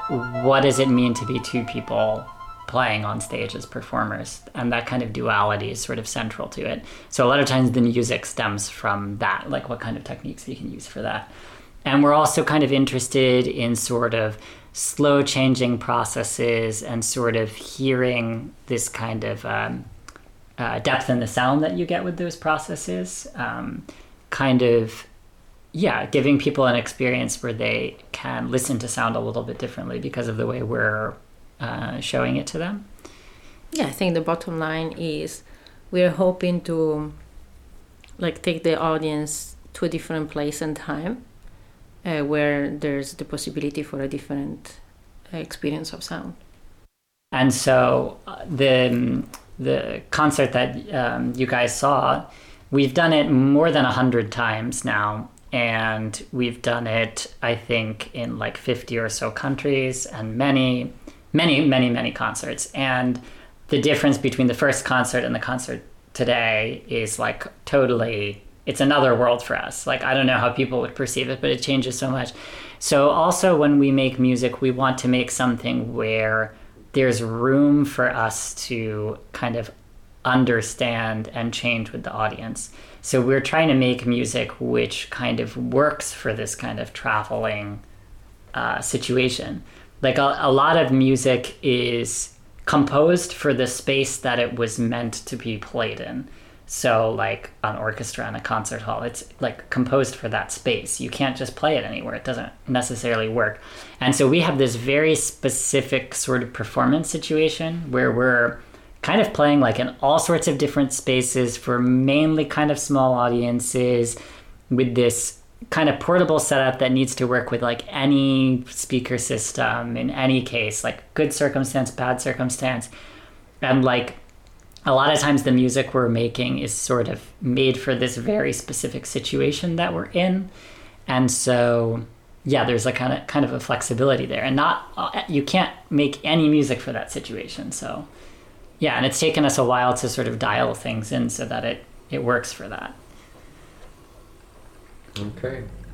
what does it mean to be two people playing on stage as performers? And that kind of duality is sort of central to it. So a lot of times the music stems from that, like what kind of techniques you can use for that. And we're also kind of interested in sort of slow changing processes and sort of hearing this kind of depth in the sound that you get with those processes. Kind of, yeah, giving people an experience where they can listen to sound a little bit differently because of the way we're showing it to them. Yeah, I think the bottom line is we're hoping to like take the audience to a different place and time where there's the possibility for a different experience of sound. And so the concert that you guys saw, we've done it more than 100 times now. And we've done it, I think, in like 50 or so countries and many concerts. And the difference between the first concert and the concert today is like totally, it's another world for us. Like, I don't know how people would perceive it, but it changes so much. So also when we make music, we want to make something where there's room for us to kind of understand and change with the audience. So we're trying to make music which kind of works for this kind of traveling situation. Like a lot of music is composed for the space that it was meant to be played in. So like an orchestra in a concert hall, it's like composed for that space. You can't just play it anywhere. It doesn't necessarily work. And so we have this very specific sort of performance situation where we're kind of playing like in all sorts of different spaces for mainly kind of small audiences with this kind of portable setup that needs to work with like any speaker system in any case, like good circumstance, bad circumstance. And like a lot of times the music we're making is sort of made for this very specific situation that we're in. And so, yeah, there's a kind of a flexibility there, and you can't make any music for that situation. So yeah, and it's taken us a while to sort of dial things in so that it works for that. Okay.